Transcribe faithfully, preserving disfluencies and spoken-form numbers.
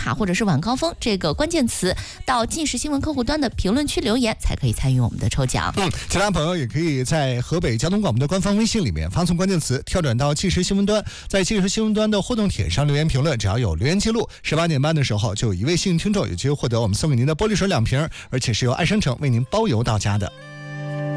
卡或者是晚高峰这个关键词到即时新闻客户端的评论区留言，才可以参与我们的抽奖。 嗯，其他朋友也可以在河北交通广播的官方微信里面发送关键词，跳转到即时新闻端，在即时新闻端的互动帖上留言评论，只要有留言记录，十八点半的时候就有一位幸运听众有机会获得我们送给您的玻璃水两瓶，而且是由爱商城为您包邮到家的。